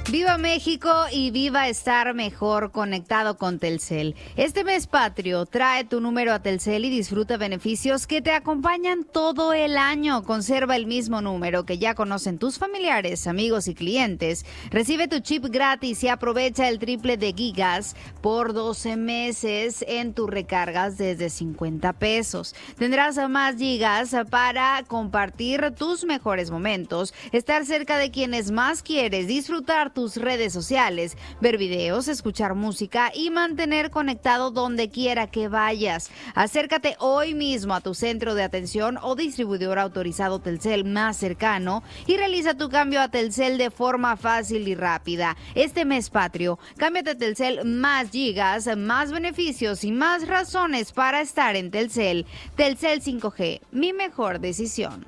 Viva México y viva estar mejor conectado con Telcel. Este mes patrio, trae tu número a Telcel y disfruta beneficios que te acompañan todo el año. Conserva el mismo número que ya conocen tus familiares, amigos y clientes. Recibe tu chip gratis y aprovecha el triple de gigas por 12 meses en tus recargas desde 50 pesos. Tendrás más gigas para compartir tus mejores momentos, estar cerca de quienes más quieres, disfrutar tus redes sociales, ver videos, escuchar música y mantener conectado donde quiera que vayas. Acércate hoy mismo a tu centro de atención o distribuidor autorizado Telcel más cercano y realiza tu cambio a Telcel de forma fácil y rápida. Este mes patrio, cámbiate a Telcel, más gigas, más beneficios y más razones para estar en Telcel. Telcel 5G, mi mejor decisión.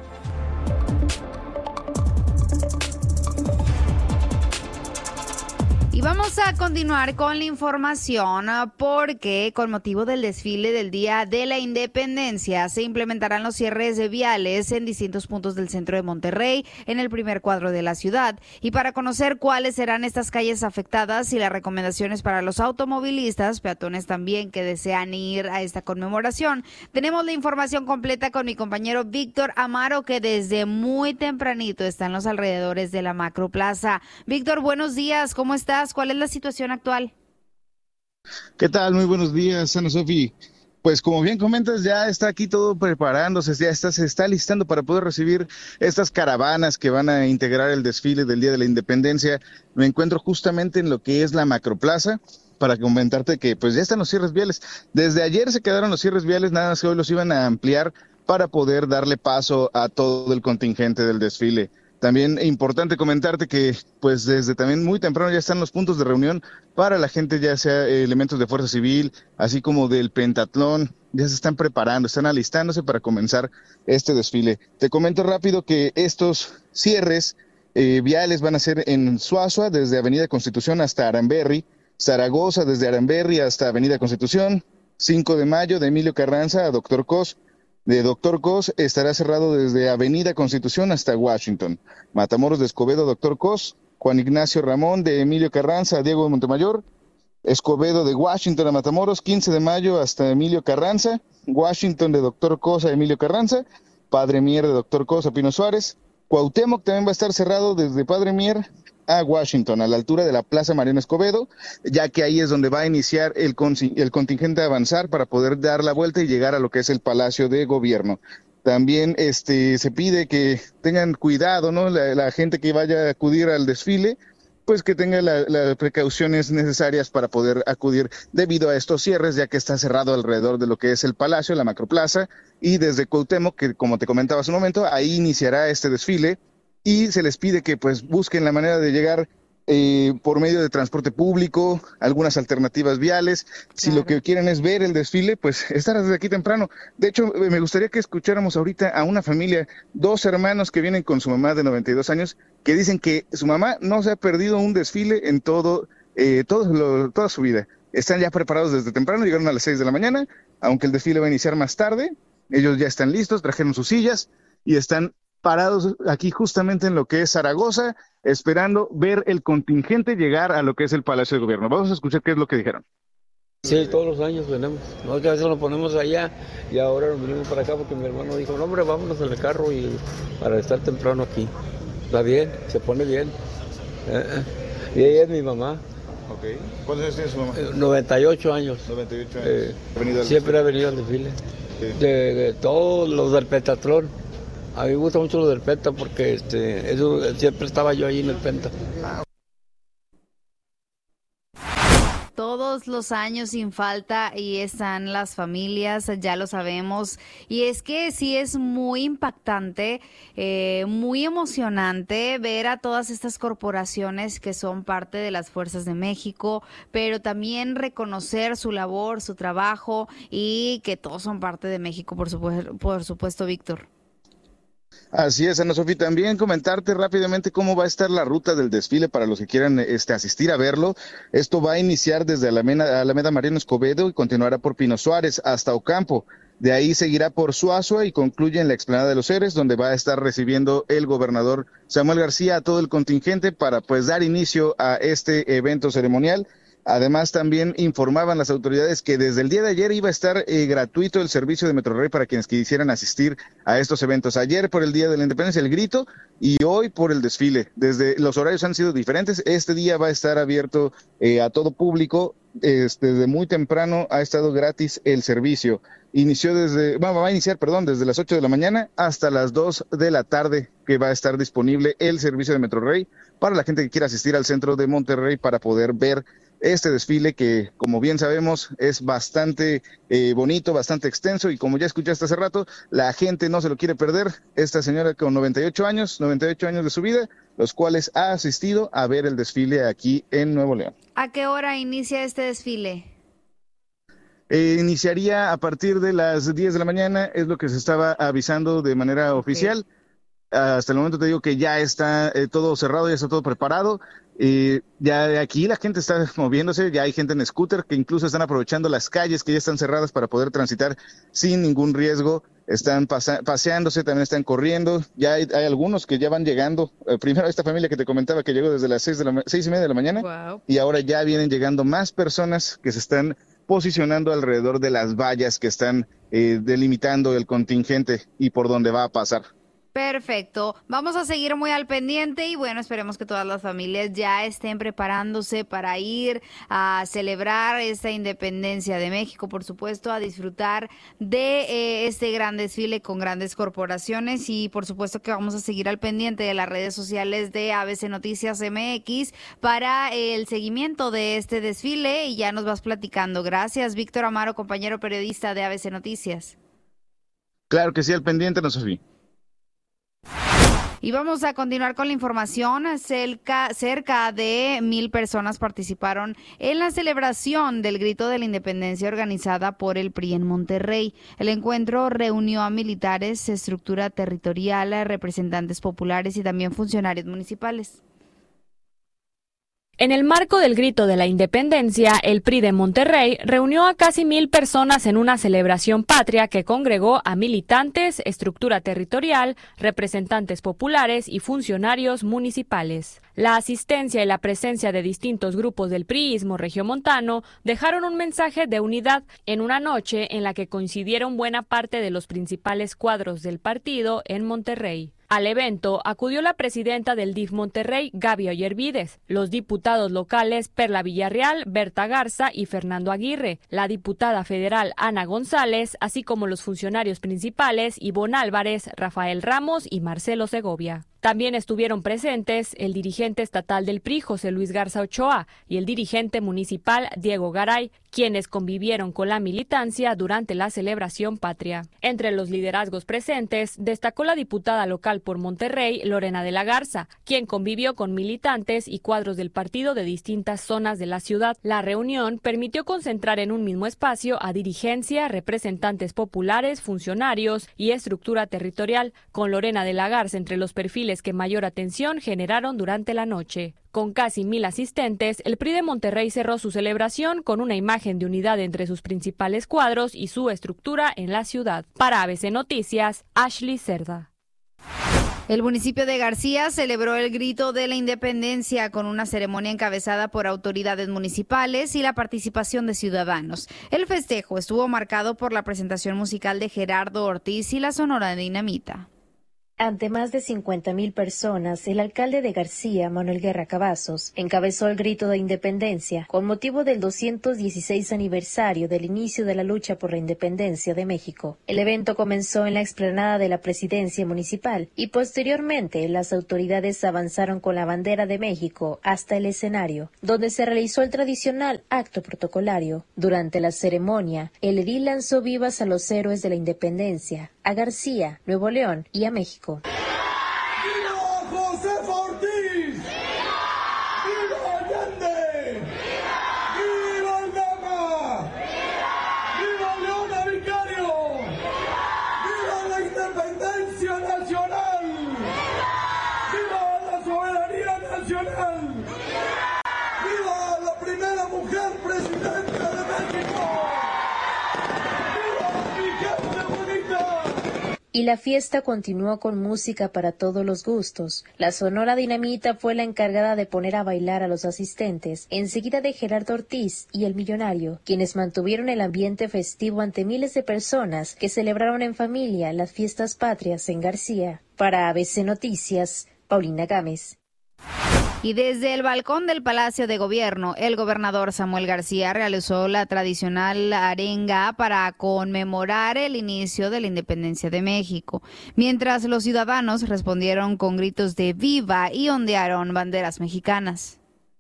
Y vamos a continuar con la información porque con motivo del desfile del Día de la Independencia se implementarán los cierres de viales en distintos puntos del centro de Monterrey, en el primer cuadro de la ciudad. Y para conocer cuáles serán estas calles afectadas y las recomendaciones para los automovilistas, peatones también que desean ir a esta conmemoración, tenemos la información completa con mi compañero Víctor Amaro, que desde muy tempranito está en los alrededores de la Macroplaza. Víctor, buenos días, ¿cómo estás? ¿Cuál es la situación actual? ¿Qué tal? Muy buenos días, Ana Sofi. Pues como bien comentas, ya está aquí todo preparándose, se está listando para poder recibir estas caravanas que van a integrar el desfile del Día de la Independencia. Me encuentro justamente en lo que es la Macroplaza para comentarte que pues ya están los cierres viales. Desde ayer se quedaron los cierres viales, nada más que hoy los iban a ampliar para poder darle paso a todo el contingente del desfile. También es importante comentarte que pues desde también muy temprano ya están los puntos de reunión para la gente, ya sea elementos de Fuerza Civil, así como del Pentatlón, ya se están preparando, están alistándose para comenzar este desfile. Te comento rápido que estos cierres viales van a ser en Suazua, desde Avenida Constitución hasta Aramberri, Zaragoza desde Aramberri hasta Avenida Constitución, 5 de Mayo de Emilio Carranza a Doctor Cos. De Doctor Cos estará cerrado desde Avenida Constitución hasta Washington. Matamoros de Escobedo, Doctor Cos. Juan Ignacio Ramón de Emilio Carranza a Diego de Montemayor. Escobedo de Washington a Matamoros, 15 de Mayo hasta Emilio Carranza. Washington de Doctor Cos a Emilio Carranza. Padre Mier de Doctor Cos a Pino Suárez. Cuauhtémoc también va a estar cerrado desde Padre Mier a Washington, a la altura de la Plaza Mariano Escobedo, ya que ahí es donde va a iniciar el contingente a avanzar para poder dar la vuelta y llegar a lo que es el Palacio de Gobierno. También se pide que tengan cuidado, ¿no? La gente que vaya a acudir al desfile, pues que tenga las precauciones necesarias para poder acudir debido a estos cierres, ya que está cerrado alrededor de lo que es el Palacio, la Macroplaza, y desde Cuauhtémoc, que como te comentaba hace un momento, ahí iniciará este desfile. Y se les pide que pues busquen la manera de llegar por medio de transporte público, algunas alternativas viales. Si lo que quieren es ver el desfile, pues estar desde aquí temprano. De hecho, me gustaría que escucháramos ahorita a una familia, 2 hermanos que vienen con su mamá de 92 años, que dicen que su mamá no se ha perdido un desfile en toda su vida. Están ya preparados desde temprano, llegaron a las 6 de la mañana, aunque el desfile va a iniciar más tarde. Ellos ya están listos, trajeron sus sillas y están parados aquí justamente en lo que es Zaragoza, esperando ver el contingente llegar a lo que es el Palacio de Gobierno. Vamos a escuchar qué es lo que dijeron. Sí, todos los años venimos. Nosotros a veces nos ponemos allá y ahora nos venimos para acá porque mi hermano dijo, no hombre, vámonos en el carro y para estar temprano aquí. Está bien, se pone bien. Y ella es mi mamá. Okay. ¿Cuántos años tiene su mamá? 98 años. 98 años. Siempre ha venido al desfile. Sí. De todos los del Pentatlón. A mí me gusta mucho lo del Penta porque eso siempre estaba yo ahí en el Penta. Todos los años sin falta y están las familias, ya lo sabemos, y es que sí es muy impactante, muy emocionante ver a todas estas corporaciones que son parte de las Fuerzas de México, pero también reconocer su labor, su trabajo y que todos son parte de México, por supuesto, Víctor. Así es, Ana Sofía, también comentarte rápidamente cómo va a estar la ruta del desfile para los que quieran asistir a verlo. Esto va a iniciar desde Alameda Mariano Escobedo y continuará por Pino Suárez hasta Ocampo. De ahí seguirá por Suazua y concluye en la Explanada de los Héroes, donde va a estar recibiendo el gobernador Samuel García a todo el contingente para pues dar inicio a este evento ceremonial. Además, también informaban las autoridades que desde el día de ayer iba a estar gratuito el servicio de Metrorrey para quienes quisieran asistir a estos eventos. Ayer por el Día de la Independencia, el grito, y hoy por el desfile. Desde los horarios han sido diferentes. Este día va a estar abierto a todo público. Desde muy temprano ha estado gratis el servicio. Va a iniciar desde las 8 de la mañana hasta las 2 de la tarde, que va a estar disponible el servicio de Metrorrey para la gente que quiera asistir al centro de Monterrey para poder ver este desfile que, como bien sabemos, es bastante bonito, bastante extenso, y como ya escuchaste hace rato, la gente no se lo quiere perder. Esta señora con 98 años de su vida, los cuales ha asistido a ver el desfile aquí en Nuevo León. ¿A qué hora inicia este desfile? Iniciaría a partir de las 10 de la mañana, es lo que se estaba avisando de manera oficial. Hasta el momento te digo que ya está todo cerrado, ya está todo preparado. Ya de aquí la gente está moviéndose, ya hay gente en scooter que incluso están aprovechando las calles que ya están cerradas para poder transitar sin ningún riesgo. Están paseándose, también están corriendo. Ya hay algunos que ya van llegando. Primero esta familia que te comentaba que llegó desde las 6:30 de la mañana. Wow. Y ahora ya vienen llegando más personas que se están posicionando alrededor de las vallas que están delimitando el contingente y por donde va a pasar. Perfecto. Vamos a seguir muy al pendiente y bueno, esperemos que todas las familias ya estén preparándose para ir a celebrar esta independencia de México, por supuesto, a disfrutar de este gran desfile con grandes corporaciones, y por supuesto que vamos a seguir al pendiente de las redes sociales de ABC Noticias MX para el seguimiento de este desfile, y ya nos vas platicando. Gracias, Víctor Amaro, compañero periodista de ABC Noticias. Claro que sí, al pendiente, Ana Sofía. Y vamos a continuar con la información. Cerca de 1,000 personas participaron en la celebración del Grito de la Independencia organizada por el PRI en Monterrey. El encuentro reunió a militares, estructura territorial, representantes populares y también funcionarios municipales. En el marco del Grito de la Independencia, el PRI de Monterrey reunió a casi 1,000 personas en una celebración patria que congregó a militantes, estructura territorial, representantes populares y funcionarios municipales. La asistencia y la presencia de distintos grupos del priismo regiomontano dejaron un mensaje de unidad en una noche en la que coincidieron buena parte de los principales cuadros del partido en Monterrey. Al evento acudió la presidenta del DIF Monterrey, Gaby Ollervides, los diputados locales Perla Villarreal, Berta Garza y Fernando Aguirre, la diputada federal Ana González, así como los funcionarios principales Ivonne Álvarez, Rafael Ramos y Marcelo Segovia. También estuvieron presentes el dirigente estatal del PRI, José Luis Garza Ochoa, y el dirigente municipal, Diego Garay, quienes convivieron con la militancia durante la celebración patria. Entre los liderazgos presentes, destacó la diputada local por Monterrey, Lorena de la Garza, quien convivió con militantes y cuadros del partido de distintas zonas de la ciudad. La reunión permitió concentrar en un mismo espacio a dirigencia, representantes populares, funcionarios y estructura territorial, con Lorena de la Garza entre los perfiles que mayor atención generaron durante la noche. Con casi 1,000 asistentes, el PRI de Monterrey cerró su celebración con una imagen de unidad entre sus principales cuadros y su estructura en la ciudad. Para ABC Noticias, Ashley Cerda. El municipio de García celebró el Grito de la Independencia con una ceremonia encabezada por autoridades municipales y la participación de ciudadanos. El festejo estuvo marcado por la presentación musical de Gerardo Ortiz y la Sonora Dinamita. Ante más de 50,000 personas, el alcalde de García, Manuel Guerra Cavazos, encabezó el Grito de Independencia con motivo del 216 aniversario del inicio de la lucha por la independencia de México. El evento comenzó en la explanada de la Presidencia Municipal y posteriormente las autoridades avanzaron con la bandera de México hasta el escenario, donde se realizó el tradicional acto protocolario. Durante la ceremonia, el edil lanzó vivas a los héroes de la independencia, a García, Nuevo León y a México. ¡Viva Josefa Ortiz! ¡Viva Allende! ¡Viva Aldama! ¡Viva Leona Vicario! ¡Viva la independencia nacional! ¡Viva la soberanía nacional! ¡Viva la primera mujer presidenta de México! ¡Viva mi gente! y la fiesta continuó con música para todos los gustos. La Sonora Dinamita fue la encargada de poner a bailar a los asistentes, enseguida de Gerardo Ortiz y El Millonario, quienes mantuvieron el ambiente festivo ante miles de personas que celebraron en familia las fiestas patrias en García. Para ABC Noticias, Paulina Gámez. Y desde el balcón del Palacio de Gobierno, el gobernador Samuel García realizó la tradicional arenga para conmemorar el inicio de la independencia de México, mientras los ciudadanos respondieron con gritos de ¡viva! Y ondearon banderas mexicanas.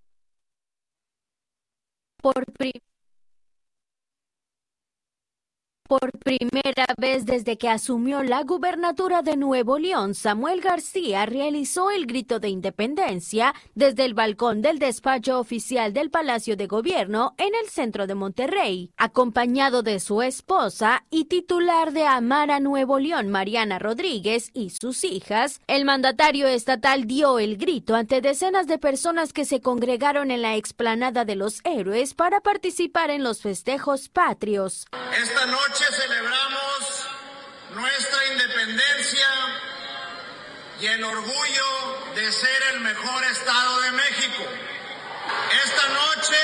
Por primera vez desde que asumió la gubernatura de Nuevo León, Samuel García realizó el grito de independencia desde el balcón del despacho oficial del Palacio de Gobierno en el centro de Monterrey. Acompañado de su esposa y titular de Amara Nuevo León, Mariana Rodríguez, y sus hijas, el mandatario estatal dio el grito ante decenas de personas que se congregaron en la explanada de los Héroes para participar en los festejos patrios. Esta noche celebramos nuestra independencia y el orgullo de ser el mejor estado de México. Esta noche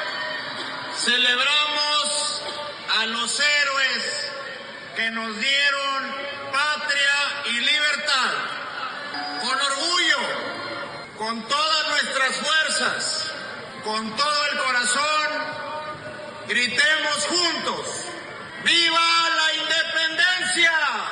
celebramos a los héroes que nos dieron patria y libertad. Con orgullo, con todas nuestras fuerzas, con todo el corazón, gritemos juntos. ¡Viva la independencia!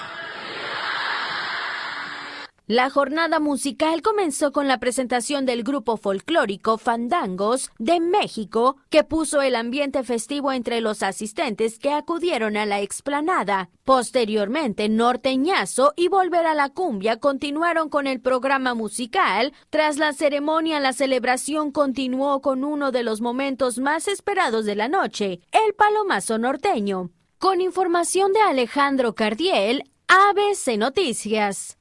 La jornada musical comenzó con la presentación del grupo folclórico Fandangos de México, que puso el ambiente festivo entre los asistentes que acudieron a la explanada. Posteriormente, Norteñazo y Volver a la Cumbia continuaron con el programa musical. Tras la ceremonia, la celebración continuó con uno de los momentos más esperados de la noche, el palomazo norteño. Con información de Alejandro Cardiel, ABC Noticias.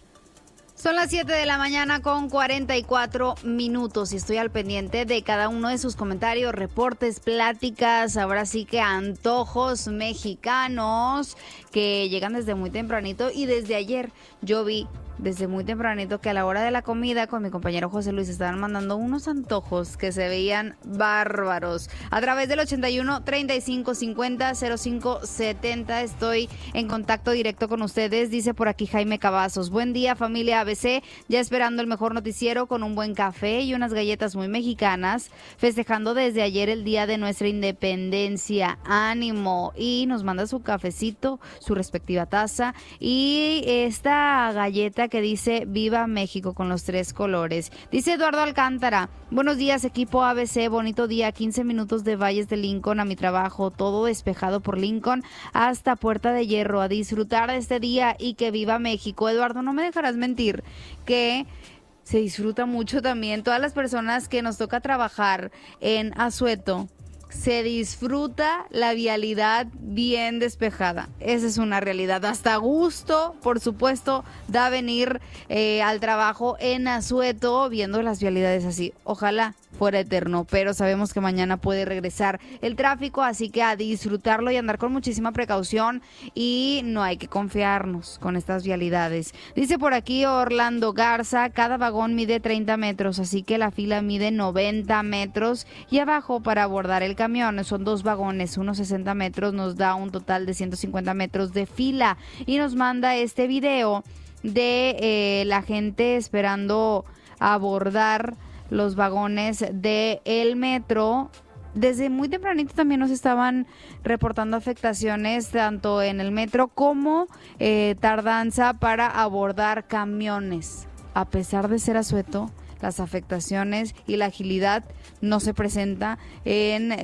Son las 7 de la mañana con 44 minutos y estoy al pendiente de cada uno de sus comentarios, reportes, pláticas, ahora sí que antojos mexicanos que llegan desde muy tempranito y desde ayer yo vi desde muy tempranito que a la hora de la comida con mi compañero José Luis estaban mandando unos antojos que se veían bárbaros. A través del 81 35 50 05 70 estoy en contacto directo con ustedes. Dice por aquí Jaime Cavazos: buen día familia ABC, ya esperando el mejor noticiero con un buen café y unas galletas muy mexicanas, festejando desde ayer el día de nuestra independencia. Ánimo. Y nos manda su cafecito, su respectiva taza y esta galleta que dice Viva México con los 3 colores. Dice Eduardo Alcántara: buenos días equipo ABC, bonito día, 15 minutos de Valles de Lincoln a mi trabajo, todo despejado por Lincoln hasta Puerta de Hierro, a disfrutar de este día y que viva México. Eduardo, no me dejarás mentir que se disfruta mucho también todas las personas que nos toca trabajar en Asueto. Se disfruta la vialidad bien despejada. Esa es una realidad. Hasta gusto, por supuesto, da venir al trabajo en Asueto viendo las vialidades así. Ojalá fuera eterno, pero sabemos que mañana puede regresar el tráfico, así que a disfrutarlo y andar con muchísima precaución y no hay que confiarnos con estas vialidades. Dice por aquí Orlando Garza: cada vagón mide 30 metros, así que la fila mide 90 metros y abajo para abordar el camión son 2 vagones, unos 60 metros, nos da un total de 150 metros de fila. Y nos manda este video de la gente esperando abordar los vagones del metro. Desde muy tempranito también nos estaban reportando afectaciones tanto en el metro como tardanza para abordar camiones. A pesar de ser Asueto, las afectaciones y la agilidad no se presenta en